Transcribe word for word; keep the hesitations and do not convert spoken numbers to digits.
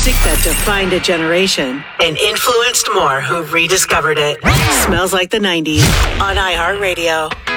Music that defined a generation and influenced more who rediscovered it. Smells Like the nineties on iHeartRadio.